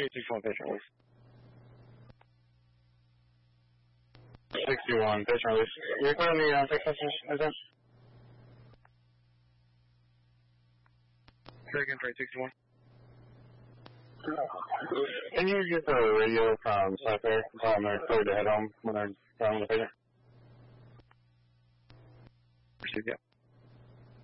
861 patient release. 61 patient release. You're clear on the text message, Agent? Say again, train 61. Can you get the radio from Cypher? Tell them they're cleared to head home when they're done with the patient? Proceed, yeah.